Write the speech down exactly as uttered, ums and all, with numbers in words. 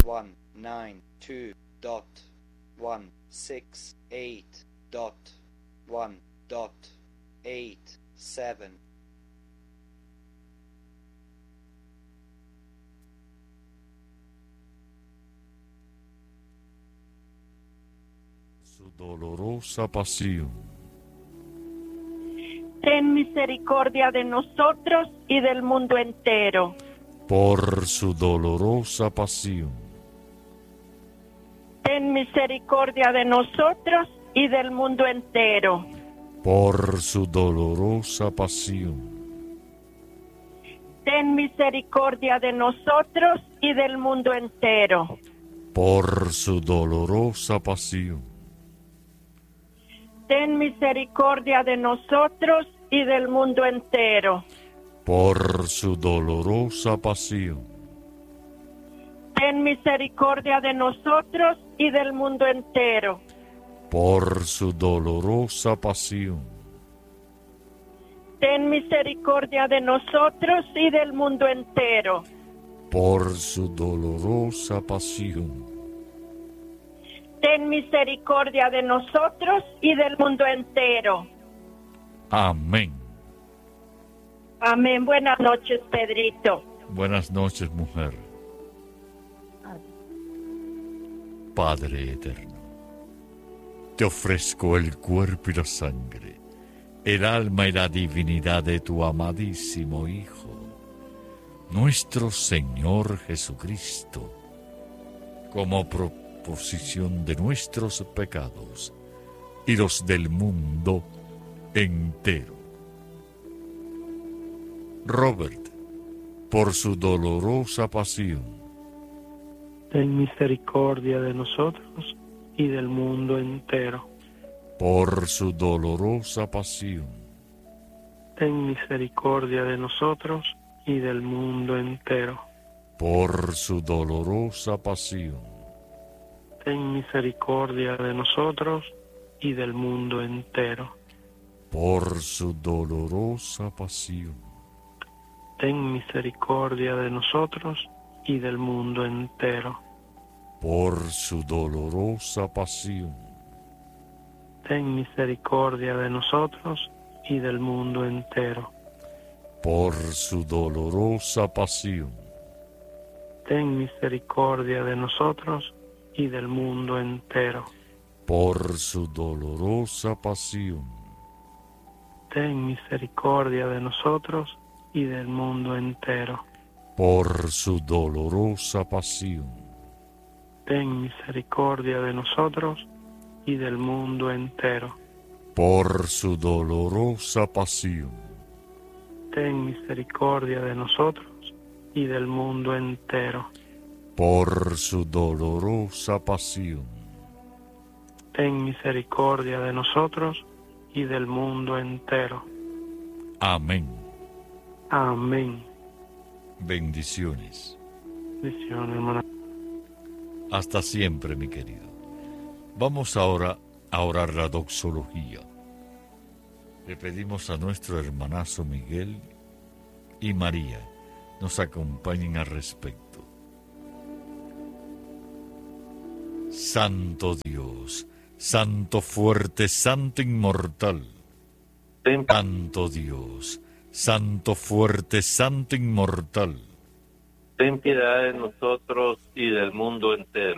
one nine two dot one six eight dot one dot eight seven. Su dolorosa pasión. Ten misericordia de nosotros y del mundo entero. Por su dolorosa pasión. Ten misericordia de nosotros y del mundo entero. Por su dolorosa pasión. Ten misericordia de nosotros y del mundo entero. Por su dolorosa pasión. Ten misericordia de nosotros y del mundo entero. Por su dolorosa pasión. Ten misericordia de nosotros y del mundo entero. Por su dolorosa pasión. Ten misericordia de nosotros y del mundo entero. Por su dolorosa pasión. Ten misericordia de nosotros y del mundo entero. Amén. Amén. Buenas noches, Pedrito. Buenas noches, mujer. Padre eterno, te ofrezco el cuerpo y la sangre, el alma y la divinidad de tu amadísimo Hijo, nuestro Señor Jesucristo, como proposición de nuestros pecados y los del mundo entero. Robert, por su dolorosa pasión, ten misericordia de nosotros y del mundo entero. por su dolorosa pasión, Ten misericordia de nosotros y del mundo entero. por su dolorosa pasión, Ten misericordia de nosotros y del mundo entero. por su dolorosa pasión, Ten misericordia de nosotros y del mundo entero. por su dolorosa pasión, Ten misericordia de nosotros y del mundo entero. por su dolorosa pasión, Ten misericordia de nosotros y del mundo entero. por su dolorosa pasión, Ten misericordia de nosotros y del mundo entero. por su dolorosa pasión, Ten misericordia de nosotros y del mundo entero. por su dolorosa pasión, Ten misericordia de nosotros y del mundo entero. por su dolorosa pasión, Ten misericordia de nosotros y del mundo entero. amén. Amén. Bendiciones. Bendición, hermana. Hasta siempre, mi querido. Vamos ahora a orar la doxología. Le pedimos a nuestro hermanazo Miguel y María nos acompañen al respecto. Santo Dios, Santo fuerte, Santo inmortal, Santo Dios, Santo fuerte, Santo inmortal, ten piedad de nosotros y del mundo entero.